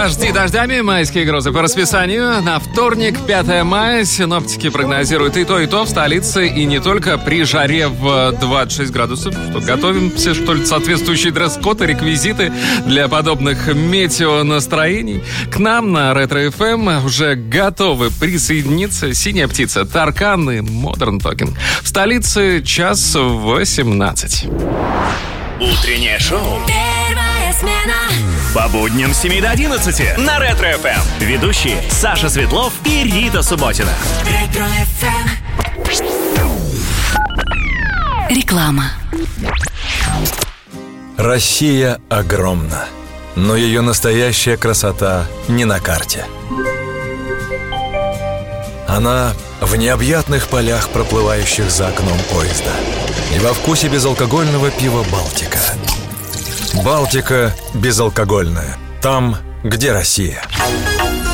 Дожди дождями, майские грозы по расписанию. На вторник, 5 мая, синоптики прогнозируют и то в столице, и не только, при жаре в 26 градусов. Что, готовимся, что ли, соответствующие дресс-код и реквизиты для подобных метеонастроений? К нам на Ретро-ФМ уже готовы присоединиться «Синяя птица», Таркан и Modern Talking. В столице час 18. Утреннее шоу. Первая смена. По будням с 7 до 11 на Ретро-ФМ. Ведущие Саша Светлов и Рита Субботина. Ретро-ФМ. Реклама. Россия огромна, но ее настоящая красота не на карте. Она в необъятных полях, проплывающих за окном поезда, и во вкусе безалкогольного пива «Балтика». «Балтика» безалкогольная. Там, где Россия.